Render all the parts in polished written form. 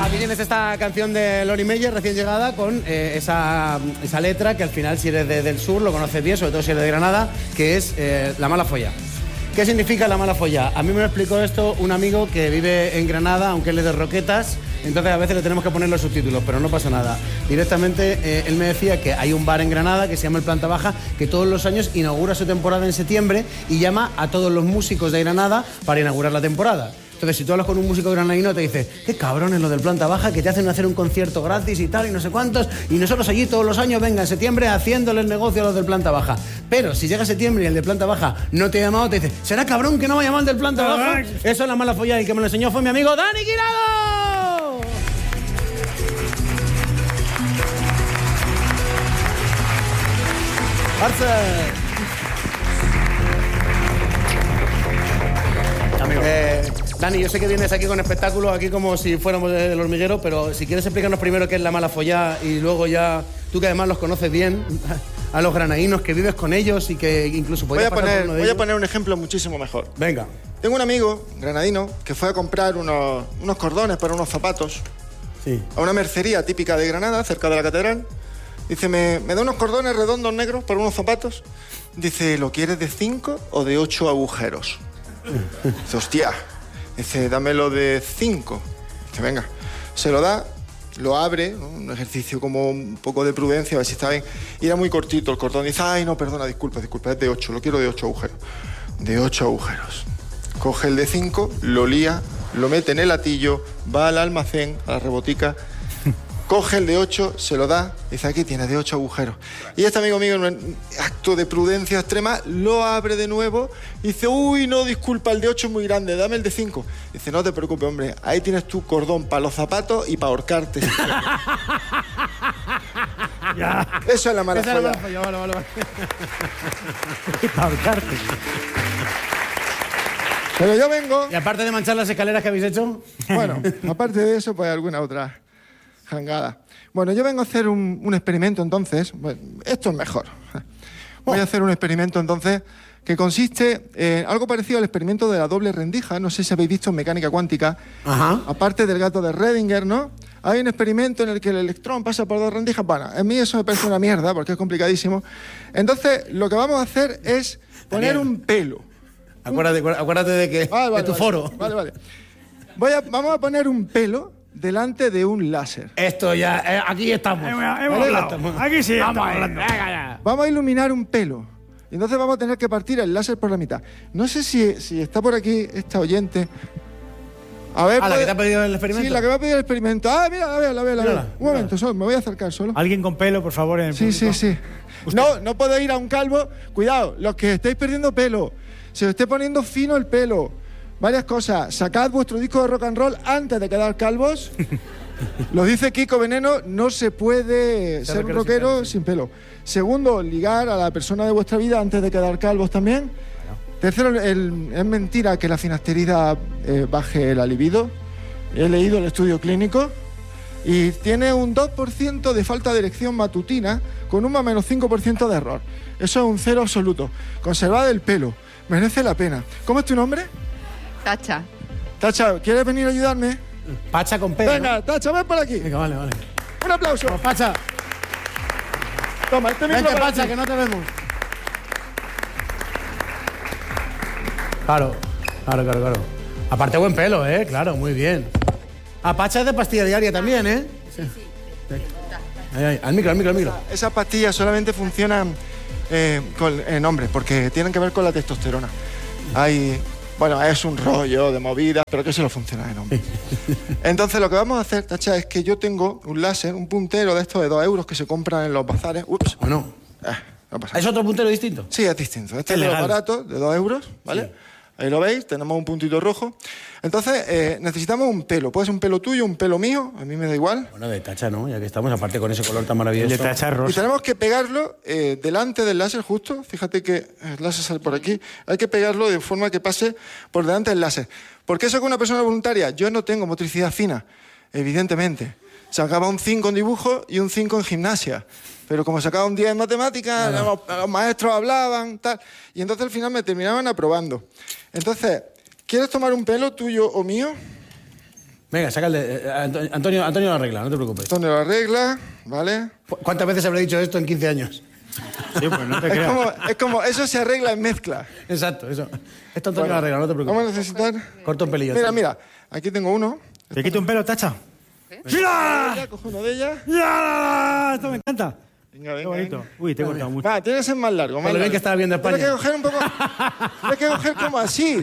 aquí tienes esta canción de Lori Meyer, recién llegada, con esa letra que al final, si eres del sur, lo conoces bien, sobre todo si eres de Granada, que es La mala folla. ¿Qué significa la mala folla? A mí me lo explicó esto un amigo que vive en Granada, aunque él es de Roquetas, entonces a veces le tenemos que poner los subtítulos, pero no pasa nada. Directamente él me decía que hay un bar en Granada que se llama El Planta Baja, que todos los años inaugura su temporada en septiembre y llama a todos los músicos de Granada para inaugurar la temporada. Entonces, si tú hablas con un músico granadino, te dice, qué cabrones lo del Planta Baja, que te hacen hacer un concierto gratis y tal, y no sé cuántos, y nosotros allí todos los años, venga, en septiembre, haciéndole el negocio a los del Planta Baja. Pero si llega septiembre y el del Planta Baja no te ha llamado, te dice, ¿será cabrón que no me ha llamado el del Planta Baja? Eso es la mala folla, y el que me lo enseñó fue mi amigo Dani Guirado. Amigo. Dani, yo sé que vienes aquí con espectáculos, aquí como si fuéramos del hormiguero, pero si quieres explicarnos primero qué es la mala follá y luego ya, tú que además los conoces bien, a los granadinos, que vives con ellos y que incluso podías pasar por uno de ellos. Voy a poner un ejemplo muchísimo mejor. Venga. Tengo un amigo granadino que fue a comprar unos cordones para unos zapatos a una mercería típica de Granada, cerca de la catedral. Dice, me da unos cordones redondos negros para unos zapatos. Dice, ¿lo quieres de 5 o de 8 agujeros? Dice, hostia. Dice, dámelo de 5. Dice, venga. Se lo da, lo abre, ¿no? Un ejercicio como un poco de prudencia, a ver si está bien. Y era muy cortito el cordón. Dice, ay, no, perdona, disculpa, es de 8, lo quiero de 8 agujeros. De 8 agujeros. Coge el de 5, lo lía, lo mete en el latillo, va al almacén, a la rebotica, coge el de 8, se lo da, dice, aquí tienes de 8 agujeros. Y este amigo mío, en un acto de prudencia extrema, lo abre de nuevo y dice, uy, no, disculpa, el de 8 es muy grande, dame el de 5. Dice, no te preocupes, hombre, ahí tienes tu cordón para los zapatos y para ahorcarte. Ya. Eso es la mala folla. Vale. Para ahorcarte. Pero yo vengo... Y aparte de manchar las escaleras que habéis hecho... Bueno, aparte de eso, pues alguna otra jangada. Bueno, yo vengo a hacer un experimento, entonces... Bueno, esto es mejor. Voy a hacer un experimento, entonces, que consiste en algo parecido al experimento de la doble rendija. No sé si habéis visto en mecánica cuántica. Ajá. Aparte del gato de Schrödinger, ¿no? Hay un experimento en el que el electrón pasa por dos rendijas. Bueno, a mí eso me parece una mierda, porque es complicadísimo. Entonces, lo que vamos a hacer es poner un pelo. Acuérdate de que de tu foro. Vale. Vamos a poner un pelo delante de un láser. Esto ya, aquí estamos. Hemos hablado. Aquí sí estamos hablando. Vamos a iluminar un pelo. Y entonces vamos a tener que partir el láser por la mitad. No sé si está por aquí esta oyente. A ver, ¿la que te ha pedido el experimento? Sí, la que me ha pedido el experimento. Ah, mira, la veo. Un momento, solo, me voy a acercar solo. ¿Alguien con pelo, por favor, en el público? Sí. No puedo ir a un calvo. Cuidado, los que estáis perdiendo pelo. Se os esté poniendo fino el pelo. Varias cosas. Sacad vuestro disco de rock and roll antes de quedar calvos. Lo dice Kiko Veneno, no se puede ser un rockero sin pelo. Segundo, ligar a la persona de vuestra vida antes de quedar calvos también. Tercero, es mentira que la finasterida baje la libido. He leído el estudio clínico. Y tiene un 2% de falta de erección matutina con un más o menos 5% de error. Eso es un cero absoluto. Conservad el pelo. Merece la pena. ¿Cómo es tu nombre? Tacha. Tacha, ¿quieres venir a ayudarme? Pacha con pelo. Venga, Tacha, ven por aquí. Venga, vale. Un aplauso. Pues, Pacha. Toma, este mismo. Vente, Pacha, que no te vemos. Claro. Aparte buen pelo, claro, muy bien. Pacha es de pastilla diaria también, Sí. Ahí. Al micro. Esas pastillas solamente funcionan en hombres, porque tienen que ver con la testosterona. Bueno, es un rollo de movidas, pero que solo funciona en hombres. Entonces, lo que vamos a hacer, Tacha, es que yo tengo un láser, un puntero de estos de 2 euros que se compran en los bazares. Ups. Bueno. No pasa nada. ¿Es otro puntero distinto? Sí, es distinto. Este es más barato, de 2 euros, ¿vale? Sí. Ahí lo veis, tenemos un puntito rojo. Entonces, necesitamos un pelo. Puede ser un pelo tuyo, un pelo mío, a mí me da igual. Bueno, de Tacha, ¿no? Ya que estamos, aparte con ese color tan maravilloso. De Tacha rosa. Y tenemos que pegarlo delante del láser justo. Fíjate que el láser sale por aquí. Hay que pegarlo de forma que pase por delante del láser. ¿Por qué eso con una persona voluntaria? Yo no tengo motricidad fina, evidentemente. Sacaba un 5 en dibujo y un 5 en gimnasia. Pero como sacaba un 10 en matemáticas, los maestros hablaban, tal. Y entonces al final me terminaban aprobando. Entonces, ¿quieres tomar un pelo tuyo o mío? Venga, saca el de... Antonio lo arregla, no te preocupes. Antonio lo arregla, ¿vale? ¿Cuántas veces habré dicho esto en 15 años? Sí, pues no te creas. Es como, eso se arregla en mezcla. Exacto, eso. Esto Antonio lo arregla, no te preocupes. Vamos a necesitar... Corta un pelillo. Mira, aquí tengo uno. ¿Te quito un pelo, Tacha? ¡Mira! Cojo uno de ellas. ¡Ya! Esto me encanta. Venga, Qué bonito. Uy, te he cortado mucho. Va, tiene que ser más largo. Pero bien que estaba viendo España. Tienes que coger un poco... Tienes que coger como así.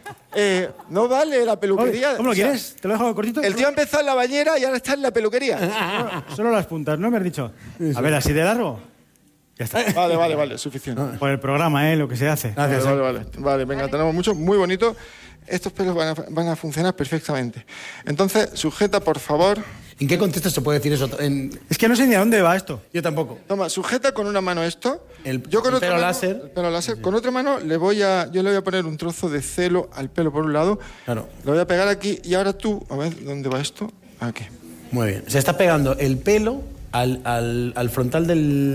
No vale la peluquería. ¿Cómo lo quieres? ¿Te lo dejo cortito? El tío ha empezado en la bañera y ahora está en la peluquería. Solo las puntas, ¿no me has dicho? A ver, así de largo. Ya está. Vale, suficiente. Por el programa, lo que se hace. Gracias. Vale, venga, tenemos mucho, muy bonito. Estos pelos van a funcionar perfectamente. Entonces, sujeta, por favor. ¿En qué contexto se puede decir eso? Es que no sé ni a dónde va esto. Yo tampoco. Toma, sujeta con una mano esto. Yo con otra mano, láser. El pelo láser. Sí. Con otra mano yo le voy a poner un trozo de celo al pelo por un lado. Claro. Lo voy a pegar aquí y ahora tú, a ver, ¿dónde va esto? Aquí. Muy bien. Se está pegando el pelo al frontal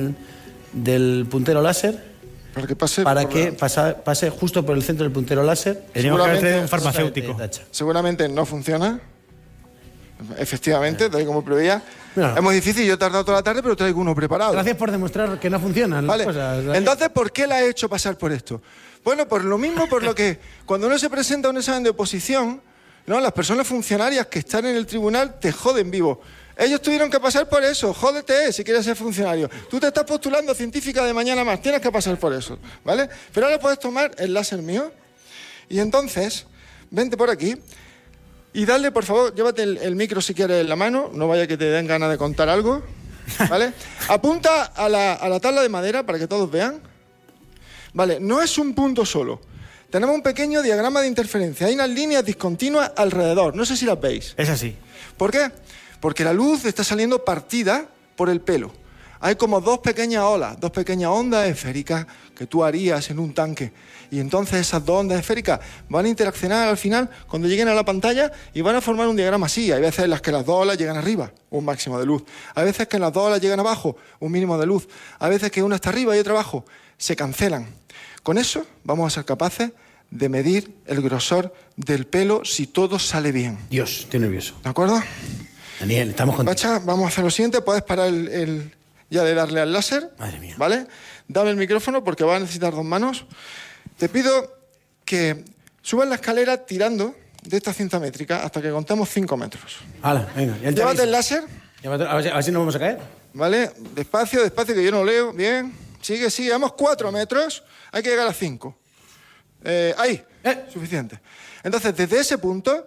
del puntero láser. Para que pase justo por el centro del puntero láser. Teníamos que haber traído un farmacéutico. Seguramente no funciona. Efectivamente, tal y como preveía. Mira. Es muy difícil, yo he tardado toda la tarde, pero traigo uno preparado. Gracias por demostrar que no funcionan las cosas. Entonces, ¿por qué la he hecho pasar por esto? Bueno, por lo mismo, por lo que cuando uno se presenta a un examen de oposición, ¿no? Las personas funcionarias que están en el tribunal te joden vivo. Ellos tuvieron que pasar por eso. Jódete si quieres ser funcionario. Tú te estás postulando a científica de mañana más. Tienes que pasar por eso, ¿vale? Pero ahora puedes tomar el láser mío y entonces, vente por aquí y dale, por favor, llévate el micro si quieres en la mano. No vaya que te den ganas de contar algo, ¿vale? Apunta a la tabla de madera para que todos vean. Vale, no es un punto solo. Tenemos un pequeño diagrama de interferencia. Hay unas líneas discontinuas alrededor. No sé si las veis. Es así. ¿Por qué? Porque la luz está saliendo partida por el pelo. Hay como dos pequeñas olas, dos pequeñas ondas esféricas que tú harías en un tanque. Y entonces esas dos ondas esféricas van a interaccionar al final cuando lleguen a la pantalla y van a formar un diagrama así. Hay veces en las que las dos olas llegan arriba, un máximo de luz. Hay veces que en las dos olas llegan abajo, un mínimo de luz. Hay veces que una está arriba y otra abajo. Se cancelan. Con eso vamos a ser capaces de medir el grosor del pelo si todo sale bien. Dios, estoy nervioso. ¿De acuerdo? Daniel, estamos contigo. Pacha, vamos a hacer lo siguiente. Puedes parar ya de darle al láser. Madre mía. ¿Vale? Dame el micrófono porque vas a necesitar dos manos. Te pido que subas la escalera tirando de esta cinta métrica hasta que contemos 5 metros. Hala, venga. Llévate el láser. A ver si no vamos a caer. ¿Vale? Despacio, que yo no leo. Bien. Sigue. Vamos 4 metros. Hay que llegar a 5. Ahí. Suficiente. Entonces, desde ese punto,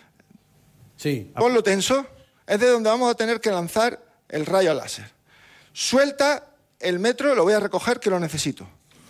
sí, ponlo tenso. Es de donde vamos a tener que lanzar el rayo láser. Suelta el metro, lo voy a recoger que lo necesito.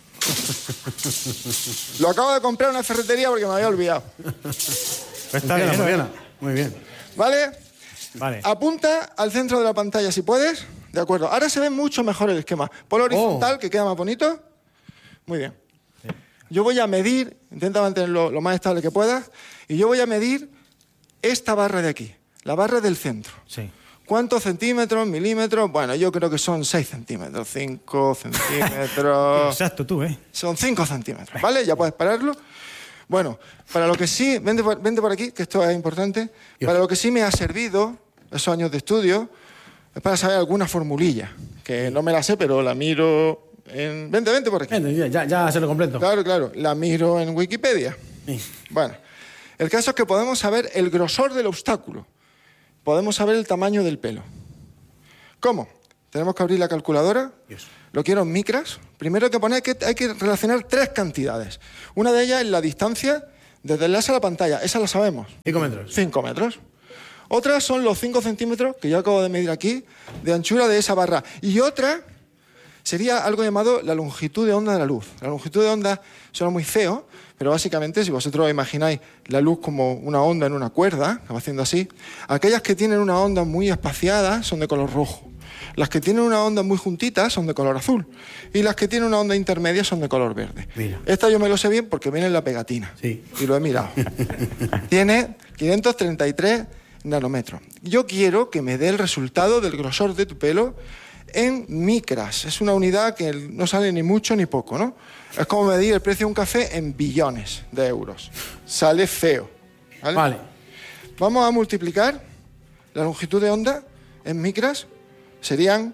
Lo acabo de comprar en una ferretería porque me había olvidado. Pues está bien, muy bien. ¿Vale? Vale. Apunta al centro de la pantalla si puedes. De acuerdo. Ahora se ve mucho mejor el esquema. Ponlo horizontal, que queda más bonito. Muy bien. Sí. Yo voy a medir, intenta mantenerlo lo más estable que puedas, y yo voy a medir esta barra de aquí, la barra del centro. Sí. ¿Cuántos centímetros, milímetros? Bueno, yo creo que son 6 centímetros, 5 centímetros... Exacto, tú, Son 5 centímetros, ¿vale? Ya puedes pararlo. Bueno, para lo que sí... Vente por aquí, que esto es importante. Para lo que sí me ha servido esos años de estudio es para saber alguna formulilla, que no me la sé, pero la miro en... Vente por aquí. Ya se lo completo. Claro, la miro en Wikipedia. Sí. Bueno, el caso es que podemos saber el grosor del obstáculo. Podemos saber el tamaño del pelo. ¿Cómo? Tenemos que abrir la calculadora. Dios. Lo quiero en micras. Primero hay que relacionar 3 cantidades. Una de ellas es la distancia desde el láser a la pantalla. Esa la sabemos. 5 metros. 5 metros. Otras son los 5 centímetros, que yo acabo de medir aquí, de anchura de esa barra. Y otra sería algo llamado la longitud de onda de la luz. La longitud de onda suena muy feo, pero básicamente, si vosotros imagináis la luz como una onda en una cuerda, que va haciendo así, aquellas que tienen una onda muy espaciada son de color rojo. Las que tienen una onda muy juntita son de color azul. Y las que tienen una onda intermedia son de color verde. Mira. Esta yo me lo sé bien porque viene en la pegatina. Sí. Y lo he mirado. Tiene 533 nanómetros. Yo quiero que me dé el resultado del grosor de tu pelo en micras. Es una unidad que no sale ni mucho ni poco, ¿no? Es como medir el precio de un café en billones de euros. Sale feo. ¿Vale? Vamos a multiplicar la longitud de onda en micras. Serían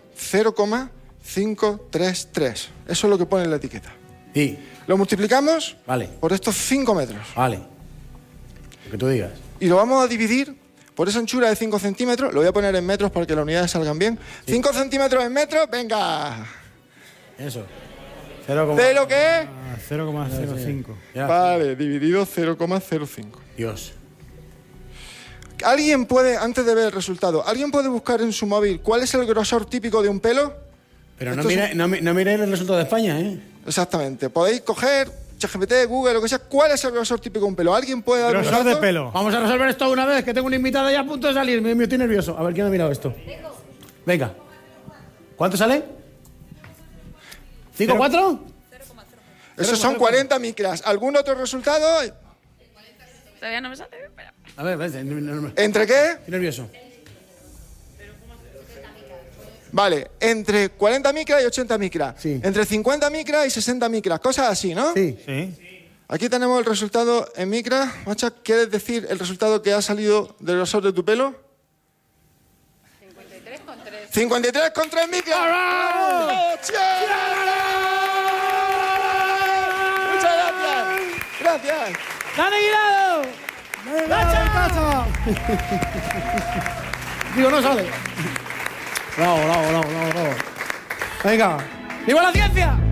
0,533. Eso es lo que pone en la etiqueta. Sí. Lo multiplicamos Vale. por estos 5 metros. Vale. Lo que tú digas. Y lo vamos a dividir por esa anchura de 5 centímetros. Lo voy a poner en metros para que las unidades salgan bien. Sí. 5 centímetros en metros, venga. Eso. ¿De lo que es? 0,05. Vale, dividido 0,05. Dios. ¿Alguien puede, antes de ver el resultado, alguien puede buscar en su móvil cuál es el grosor típico de un pelo? Pero no miréis el resultado de España, ¿eh? Exactamente. Podéis coger ChatGPT, Google, lo que sea. ¿Cuál es el grosor típico de un pelo? ¿Alguien puede dar un Grosor de pelo. Vamos a resolver esto una vez, que tengo una invitada ya a punto de salir. Me estoy nervioso. A ver, ¿quién ha mirado esto? Venga. ¿Cuánto sale? ¿5, 4? Esos son 40 micras. ¿Algún otro resultado? Todavía no me sale. Espera. A ver, ¿Entre qué? Estoy nervioso. Vale, entre 40 micras y 80 micras. Sí. Entre 50 micras y 60 micras. Cosas así, ¿no? Sí. Aquí tenemos el resultado en micras. Macha, ¿quieres decir el resultado que ha salido del grosor de tu pelo? 53,3 micras. ¡Bravo! Muchas gracias. Gracias. ¡Dale, Guilado! ¡Cacha! Digo, no sale. Bravo. Venga. ¡Viva la ciencia!